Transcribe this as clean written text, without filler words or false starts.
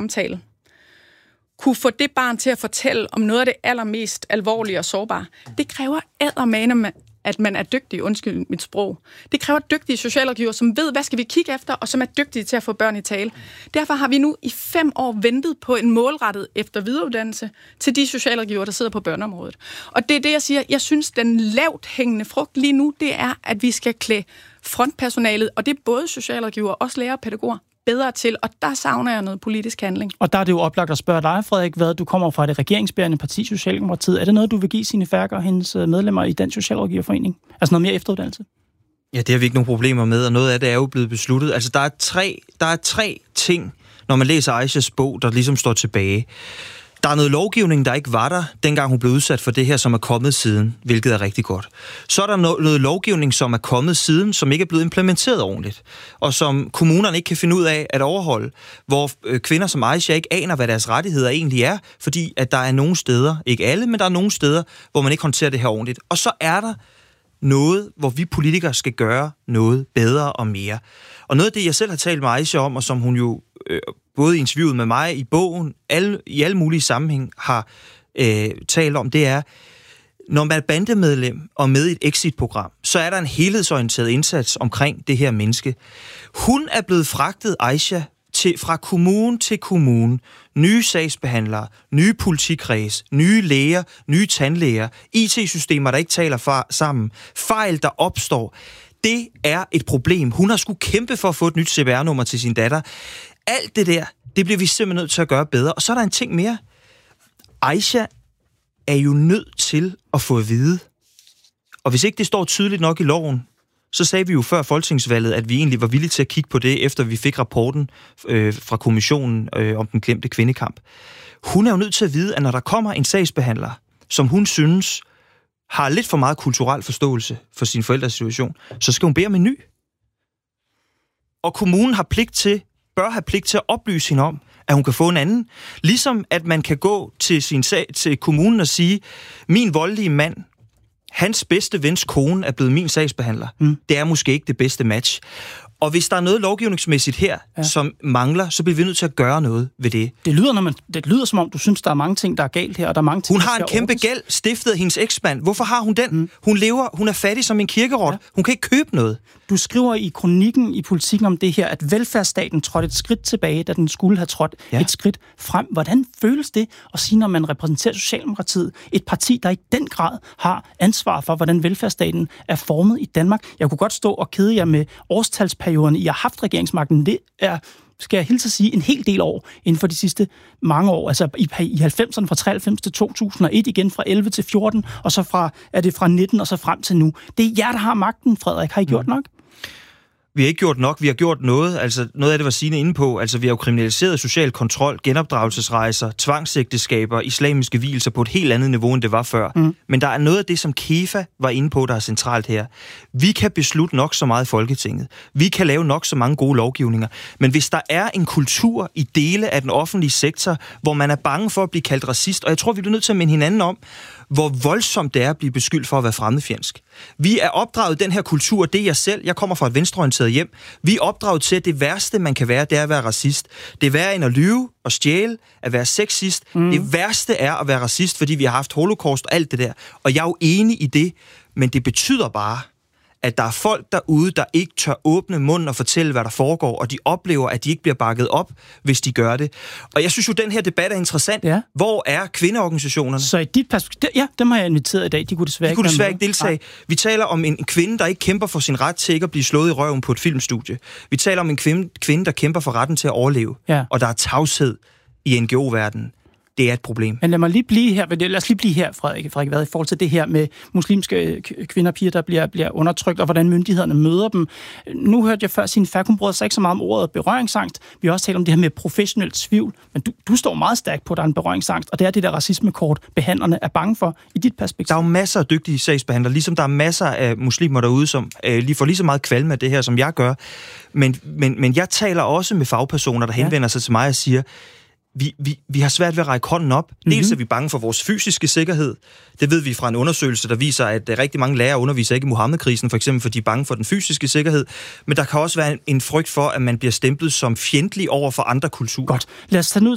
samtale, kunne få det barn til at fortælle om noget af det allermest alvorlige og sårbare, det kræver eddermane, at man er dygtig, undskyld mit sprog. Det kræver dygtige socialrådgivere, som ved, hvad skal vi kigge efter, og som er dygtige til at få børn i tale. Derfor har vi nu i 5 år ventet på en målrettet efter videreuddannelse til de socialrådgivere, der sidder på børneområdet. Og det er det, jeg siger. Jeg synes, den lavt hængende frugt lige nu, det er, at vi skal klæde frontpersonalet, og det er både socialrådgivere og også lærere og pædagoger, bedre til, og der savner jeg noget politisk handling. Og der er det jo oplagt at spørge dig, Frederik, hvad du kommer fra det regeringsbærende parti, Socialdemokratiet. Er det noget, du vil give Signe Ferker og hendes medlemmer i den socialrådgiverforening? Altså noget mere efteruddannelse? Ja, det har vi ikke nogen problemer med, og noget af det er jo blevet besluttet. Altså, der er tre ting, når man læser Aishas bog, der ligesom står tilbage. Der er noget lovgivning, der ikke var der, dengang hun blev udsat for det her, som er kommet siden, hvilket er rigtig godt. Så er der noget lovgivning, som er kommet siden, som ikke er blevet implementeret ordentligt, og som kommunerne ikke kan finde ud af at overholde, hvor kvinder som Aisha ikke aner, hvad deres rettigheder egentlig er, fordi at der er nogle steder, ikke alle, men der er nogle steder, hvor man ikke håndterer det her ordentligt. Og så er der noget, hvor vi politikere skal gøre noget bedre og mere. Og noget af det, jeg selv har talt med Aisha om, og som hun jo både i interviewet med mig, i bogen, i alle mulige sammenhæng har talt om, det er, når man er bandemedlem og med i et exit-program, så er der en helhedsorienteret indsats omkring det her menneske. Hun er blevet fragtet, Aisha, fra kommune til kommune. Nye sagsbehandlere, nye politikreds, nye læger, nye tandlæger, IT-systemer, der ikke taler sammen, fejl, der opstår. Det er et problem. Hun har skulle kæmpe for at få et nyt CPR-nummer til sin datter. Alt det der, det bliver vi simpelthen nødt til at gøre bedre. Og så er der en ting mere. Aisha er jo nødt til at få at vide. Og hvis ikke det står tydeligt nok i loven, så sagde vi jo før folketingsvalget, at vi egentlig var villige til at kigge på det, efter vi fik rapporten fra kommissionen om den glemte kvindekamp. Hun er jo nødt til at vide, at når der kommer en sagsbehandler, som hun synes har lidt for meget kulturel forståelse for sin forældres situation, så skal hun bede om en ny. Og kommunen bør have pligt til at oplyse hende om, at hun kan få en anden. Ligesom at man kan gå til kommunen og sige, min voldelige mand, hans bedste vens kone er blevet min sagsbehandler. Det er måske ikke det bedste match. Og hvis der er noget lovgivningsmæssigt her, som mangler, så bliver vi nødt til at gøre noget ved det. Det lyder som om, du synes, der er mange ting, der er galt her, og der er mange ting, hun har en kæmpe gæld stiftet af hendes eksmand. Hvorfor har hun den? Hun er fattig som en kirkerot. Hun kan ikke købe noget. Du skriver i kronikken i Politikken om det her, at velfærdsstaten trådte et skridt tilbage, da den skulle have trådt et skridt frem. Hvordan føles det at sige, når man repræsenterer Socialdemokratiet, et parti, der i den grad har ansvar for, hvordan velfærdsstaten er formet i Danmark? Jeg kunne godt stå og kede jer med årstalsperioden, I har haft regeringsmagten. Det er, skal jeg hilse at sige, en hel del år inden for de sidste mange år. Altså i 90'erne fra 93 til 2001, igen fra 11 til 14, og så fra 19 og så frem til nu. Det er jer, der har magten, Frederik. Har I gjort nok? Vi har ikke gjort nok, vi har gjort noget. Altså noget af det var Signe inde på. Altså vi har jo kriminaliseret social kontrol, genopdragelsesrejser, tvangsægteskaber, islamiske vielser på et helt andet niveau, end det var før. Men der er noget af det, som KEFA var inde på, der er centralt her. Vi kan beslutte nok så meget i Folketinget. Vi kan lave nok så mange gode lovgivninger. Men hvis der er en kultur i dele af den offentlige sektor, hvor man er bange for at blive kaldt racist, og jeg tror, vi bliver nødt til at minde hinanden om, hvor voldsomt det er at blive beskyldt for at være fremmedfjendsk. Vi er opdraget den her kultur, det er jeg selv. Jeg kommer fra et venstreorienteret hjem. Vi er opdraget til, at det værste, man kan være, det er at være racist. Det er værre end at lyve og stjæle, at være sexist. Det værste er at være racist, fordi vi har haft holocaust og alt det der. Og jeg er jo enig i det, men det betyder bare, at der er folk derude, der ikke tør åbne munden og fortælle, hvad der foregår, og de oplever, at de ikke bliver bakket op, hvis de gør det. Og jeg synes jo, den her debat er interessant. Ja. Hvor er kvindeorganisationerne? Så i dit perspektiv, ja, dem har jeg inviteret i dag. De kunne desværre ikke deltage. Nej. Vi taler om en kvinde, der ikke kæmper for sin ret til ikke at blive slået i røven på et filmstudie. Vi taler om en kvinde, der kæmper for retten til at overleve. Ja. Og der er tavshed i NGO-verdenen. Det er et problem. Men lad os lige blive her, Frederik, hvad i forhold til det her med muslimske kvinder og piger, der bliver undertrykt, og hvordan myndighederne møder dem. Nu hørte jeg før, Signe Ferker, hun brød sig ikke så meget om ordet berøringsangst. Vi har også talt om det her med professionel tvivl, men du står meget stærkt på, at der er en berøringsangst, og det er det der racismekort, behandlerne er bange for i dit perspektiv. Der er jo masser af dygtige sagsbehandlere, ligesom der er masser af muslimer derude, som får lige så meget kvalme af det her, som jeg gør. Men jeg taler også med fagpersoner, der henvender sig til mig og siger, vi har svært ved at række hånden op. Dels er vi bange for vores fysiske sikkerhed. Det ved vi fra en undersøgelse, der viser, at rigtig mange lærere underviser ikke i Muhammed-krisen, for eksempel, fordi de er bange for den fysiske sikkerhed. Men der kan også være en frygt for, at man bliver stemplet som fjendtlig over for andre kulturer. Godt. Lad os tage